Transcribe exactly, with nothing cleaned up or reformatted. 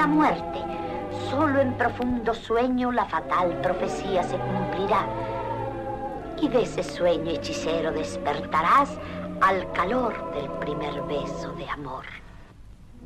la muerte. Solo en profundo sueño la fatal profecía se cumplirá. Y de ese sueño hechicero despertarás al calor del primer beso de amor.